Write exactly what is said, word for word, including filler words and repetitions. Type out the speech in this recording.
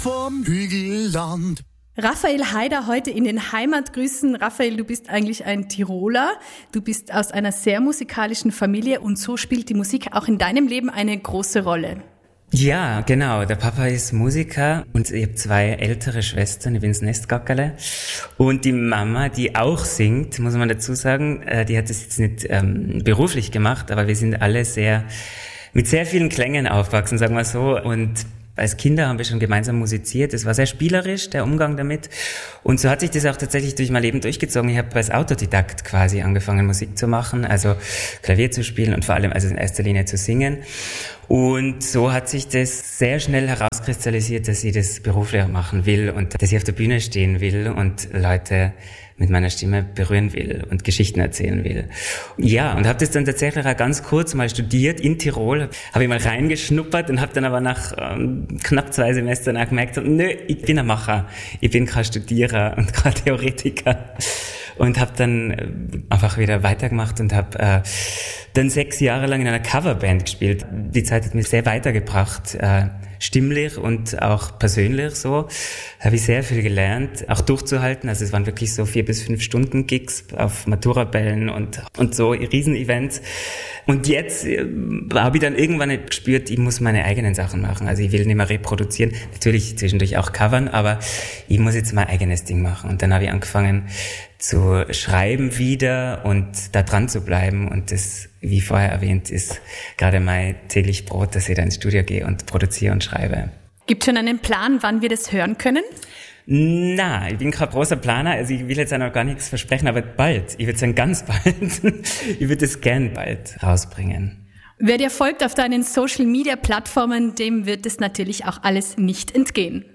vom Hügelland. Raphael Haider heute in den Heimatgrüßen. Raphael, du bist eigentlich ein Tiroler. Du bist aus einer sehr musikalischen Familie und so spielt die Musik auch in deinem Leben eine große Rolle. Ja, genau. Der Papa ist Musiker und ich habe zwei ältere Schwestern, ich bin das Nestgackerle. Und die Mama, die auch singt, muss man dazu sagen, die hat das jetzt nicht ähm, beruflich gemacht, aber wir sind alle sehr, mit sehr vielen Klängen aufgewachsen, sagen wir so. Und als Kinder haben wir schon gemeinsam musiziert. Es war sehr spielerisch, der Umgang damit. Und so hat sich das auch tatsächlich durch mein Leben durchgezogen. Ich habe als Autodidakt quasi angefangen, Musik zu machen, also Klavier zu spielen und vor allem also in erster Linie zu singen. Und so hat sich das sehr schnell herauskristallisiert, dass ich das beruflich machen will und dass ich auf der Bühne stehen will und Leute mit meiner Stimme berühren will und Geschichten erzählen will. Ja, und habe das dann tatsächlich auch ganz kurz mal studiert in Tirol, habe ich mal reingeschnuppert und habe dann aber nach ähm, knapp zwei Semestern auch gemerkt, nö, ich bin ein Macher, ich bin kein Studierer und kein Theoretiker. Und habe dann äh, einfach wieder weitergemacht und habe äh, dann sechs Jahre lang in einer Coverband gespielt. Die Zeit hat mich sehr weitergebracht, äh, stimmlich und auch persönlich so. Habe ich sehr viel gelernt, auch durchzuhalten. Also es waren wirklich so vier bis fünf Stunden Gigs auf Maturabällen und und so Riesenevents. Und jetzt äh, habe ich dann irgendwann gespürt, ich muss meine eigenen Sachen machen. Also ich will nicht mehr reproduzieren, natürlich zwischendurch auch covern, aber ich muss jetzt mein eigenes Ding machen. Und dann habe ich angefangen zu schreiben wieder und da dran zu bleiben. Und das, wie vorher erwähnt, ist gerade mein täglich Brot, dass ich da ins Studio gehe und produziere und schreibe. Gibt es schon einen Plan, wann wir das hören können? Na, ich bin kein großer Planer, also ich will jetzt auch noch gar nichts versprechen, aber bald, ich würde sagen ganz bald, ich würde es gern bald rausbringen. Wer dir folgt auf deinen Social-Media-Plattformen, dem wird es natürlich auch alles nicht entgehen.